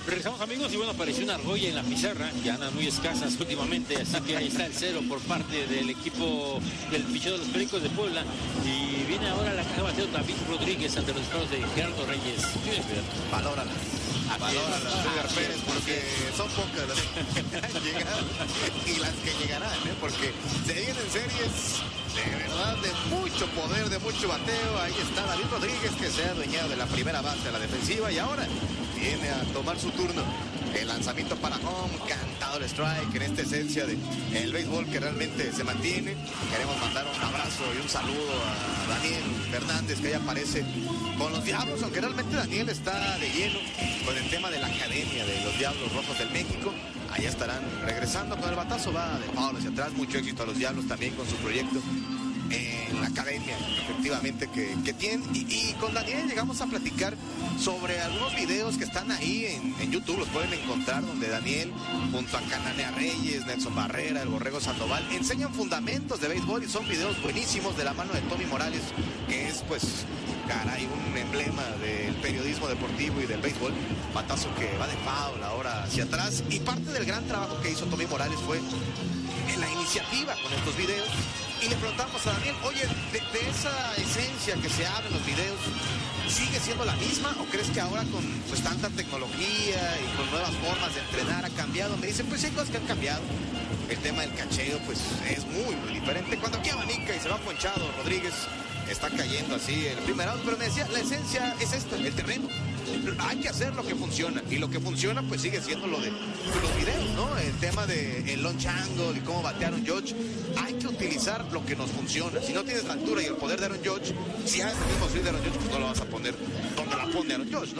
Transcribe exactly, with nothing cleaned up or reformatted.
Regresamos, amigos, y bueno, apareció una argolla en la pizarra, que andan muy escasas últimamente, así que ahí está el cero por parte del equipo del picheo de los Pericos de Puebla, y viene ahora la caja de bateo David Rodríguez ante los disparos de Gerardo Reyes. Valóralas. Valóralas, Edgar Pérez, porque son pocas las que han llegado y las que llegarán, ¿eh? Porque se vienen series de verdad de mucho poder, de mucho bateo. Ahí está David Rodríguez, que se ha adueñado de la primera base de la defensiva y ahora viene a tomar su turno. El lanzamiento para home, cantado el strike, en esta esencia de el béisbol que realmente se mantiene. Queremos mandar un abrazo y un saludo a Daniel Fernández, que ahí aparece con los Diablos, aunque realmente Daniel está de lleno con el tema de la academia de los Diablos Rojos del México. Allá estarán regresando con el batazo, va de Pablo hacia atrás. Mucho éxito a los Diablos también con su proyecto en la academia, efectivamente, que, que tienen. Y, y con Daniel llegamos a platicar sobre algunos videos que están ahí en, en YouTube, los pueden encontrar, donde Daniel, junto a Cananea Reyes, Nelson Barrera, el Borrego Sandoval, enseñan fundamentos de béisbol, y son videos buenísimos de la mano de Tommy Morales, que es, pues, caray, un emblema del periodismo deportivo y del béisbol. Batazo que va de foul ahora hacia atrás, y parte del gran trabajo que hizo Tommy Morales fue en la iniciativa con estos videos. Y le preguntamos a Daniel, oye, de, de esa esencia que se habla en los videos, ¿sigue siendo la misma o crees que ahora con pues tanta tecnología y con nuevas formas de entrenar ha cambiado? Me dicen, pues hay cosas que han cambiado. El tema del cacheo pues es muy, muy diferente. Cuando aquí abanica y se va ponchado Rodríguez, está cayendo así el primer out, pero me decía, la esencia es esta, el terreno. Hay que hacer lo que funciona, y lo que funciona pues sigue siendo lo de los videos, ¿no? El tema de el launch angle y cómo batearon Judge. Hay que utilizar lo que nos funciona. Si no tienes la altura y el poder de Aaron Judge, si haces el mismo swing de Aaron Judge, pues no lo vas a poner donde la pone Aaron Judge, ¿no?